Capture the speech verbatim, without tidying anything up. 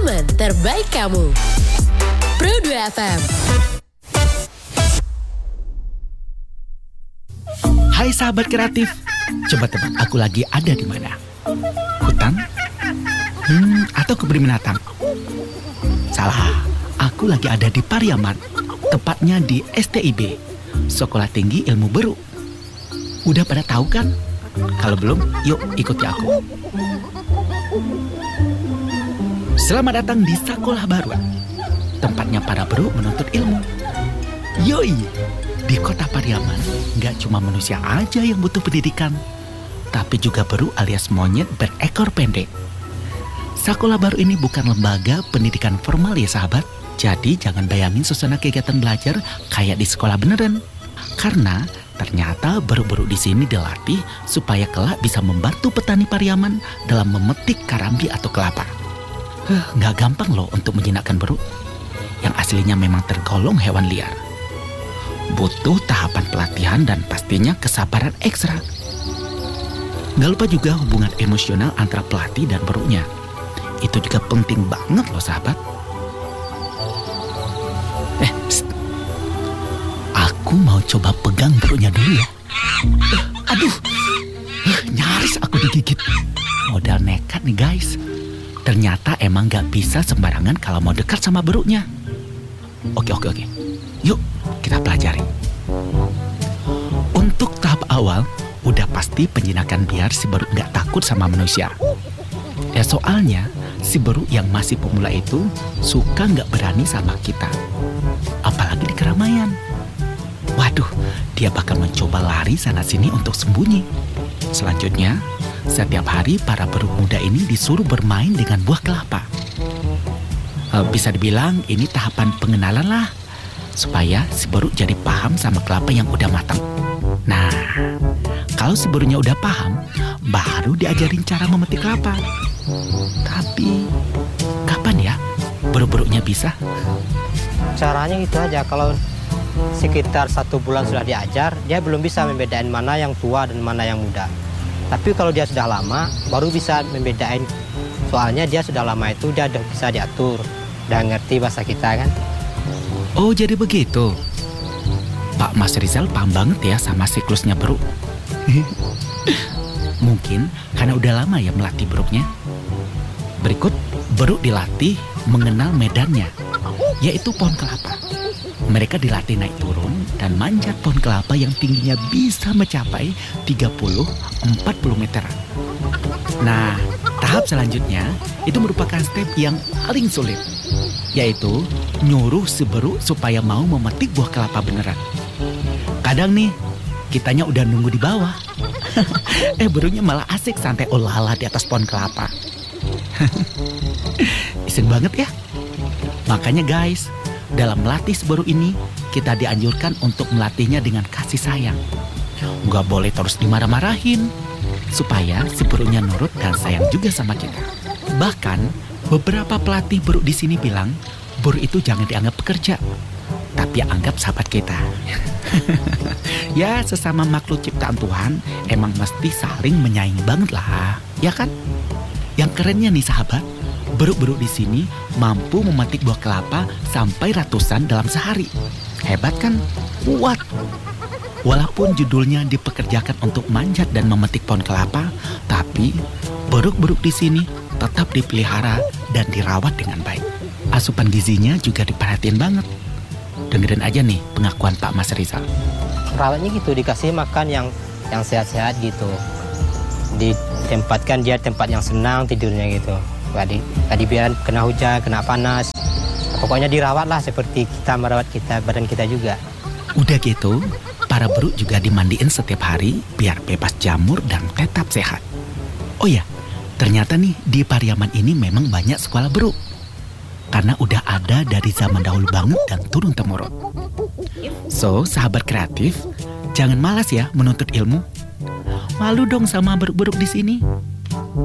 teman terbaik kamu. Pro dua F M. Hai sahabat kreatif, coba tebak aku lagi ada di mana? Hutan? Hmm, atau kebun binatang? Salah, aku lagi ada di Pariaman, tepatnya di S T I B, Sekolah Tinggi Ilmu Beru. Udah pada tahu kan? Kalau belum, yuk ikuti aku. Selamat datang di Sekolah Baruan, tempatnya para beru menuntut ilmu. Yoi, di kota Pariaman, nggak cuma manusia aja yang butuh pendidikan, tapi juga beru alias monyet berekor pendek. Sekolah Baru ini bukan lembaga pendidikan formal ya sahabat, jadi jangan bayangin suasana kegiatan belajar kayak di sekolah beneran. Karena ternyata beru-beru di sini dilatih supaya kelak bisa membantu petani Pariaman dalam memetik karambi atau kelapa. Huh, nggak gampang loh untuk menjinakkan beru, yang aslinya memang tergolong hewan liar. Butuh tahapan pelatihan dan pastinya kesabaran ekstra. Nggak lupa juga hubungan emosional antara pelatih dan berunya. Itu juga penting banget loh sahabat. Eh, psst. Aku mau coba pegang berunya dulu ya. Uh, aduh, uh, nyaris aku digigit. Modal nekat nih guys. Ternyata emang gak bisa sembarangan kalau mau dekat sama berunya. Oke, oke, oke. Yuk, kita pelajari. Untuk tahap awal, udah pasti penjinakan biar si beru gak takut sama manusia. Ya soalnya, si beru yang masih pemula itu suka gak berani sama kita. Apalagi di keramaian. Waduh, dia bakal mencoba lari sana-sini untuk sembunyi. Selanjutnya, setiap hari para beru muda ini disuruh bermain dengan buah kelapa. Bisa dibilang ini tahapan pengenalan lah, supaya si beru jadi paham sama kelapa yang udah matang. Nah, kalau si berunya udah paham, baru diajarin cara memetik kelapa. Tapi, kapan ya beru-berunya bisa? Caranya gitu aja, kalau sekitar satu bulan sudah diajar, dia belum bisa membedain mana yang tua dan mana yang muda. Tapi kalau dia sudah lama, baru bisa membedain. Soalnya dia sudah lama itu dia udah bisa diatur, udah ngerti bahasa kita kan. Oh jadi begitu. Pak Mas Rizal paham banget ya sama siklusnya beru. Mungkin karena udah lama ya melatih beruknya. Berikut, beru dilatih mengenal medannya, yaitu pohon kelapa. Mereka dilatih naik turun dan manjat pohon kelapa yang tingginya bisa mencapai tiga puluh sampai empat puluh meteran. Nah, tahap selanjutnya itu merupakan step yang paling sulit, yaitu nyuruh si beru supaya mau memetik buah kelapa beneran. Kadang nih, kitanya udah nunggu di bawah. eh, berunya malah asik santai olahlah di atas pohon kelapa. Iseng banget ya. Makanya guys, dalam melatih si beru ini, kita dianjurkan untuk melatihnya dengan kasih sayang. Nggak boleh terus dimarah-marahin, supaya si berunya nurut dan sayang juga sama kita. Bahkan, beberapa pelatih beru di sini bilang, beru itu jangan dianggap pekerja, tapi anggap sahabat kita. Ya, sesama makhluk ciptaan Tuhan, emang mesti saling menyayangi banget lah, ya kan? Yang kerennya nih sahabat, beru-beru di sini mampu memetik buah kelapa sampai ratusan dalam sehari. Hebat kan? Kuat. Walaupun judulnya dipekerjakan untuk manjat dan memetik pohon kelapa, tapi beruk-beruk di sini tetap dipelihara dan dirawat dengan baik. Asupan gizinya juga diperhatiin banget. Dengerin aja nih pengakuan Pak Mas Rizal. Rawatnya gitu, dikasih makan yang yang sehat-sehat gitu. Ditempatkan dia tempat yang senang tidurnya gitu. Tadi, tadi biar kena hujan, kena panas. Pokoknya dirawat lah seperti kita merawat kita, badan kita juga. Udah gitu, para beru juga dimandiin setiap hari biar bebas jamur dan tetap sehat. Oh ya, ternyata nih di Pariaman ini memang banyak sekolah beru. Karena udah ada dari zaman dahulu banget dan turun-temurun. So, sahabat kreatif, jangan malas ya menuntut ilmu. Malu dong sama beruk-beruk di sini.